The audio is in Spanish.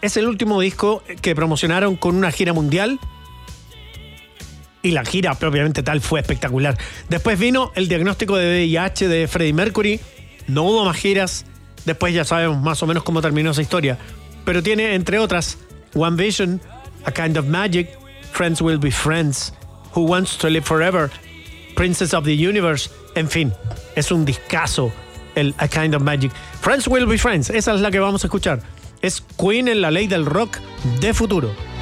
Es el último disco que promocionaron con una gira mundial. Y la gira propiamente tal fue espectacular. Después vino el diagnóstico de VIH de Freddie Mercury. No hubo más giras. Después ya sabemos más o menos cómo terminó esa historia. Pero tiene, entre otras, One Vision, A Kind of Magic, Friends Will Be Friends, Who Wants to Live Forever, Princess of the Universe. En fin, es un discazo el A Kind of Magic. Friends Will Be Friends, esa es la que vamos a escuchar. Es Queen en la ley del rock de futuro.